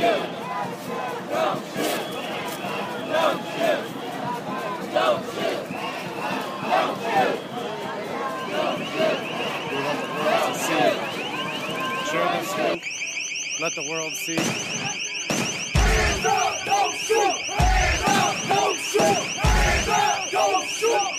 Share this link. Let the world see. Hands up, don't shoot! Hands up, don't shoot! Hands up, don't shoot!